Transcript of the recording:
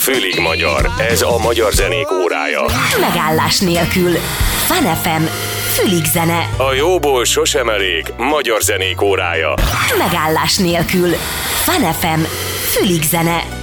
Fülig magyar. Ez a magyar zenék órája. Megállás nélkül. Fun FM. Fülig zene. A jóból sosem elég. Magyar zenék órája. Megállás nélkül. Fun FM. Fülig zene.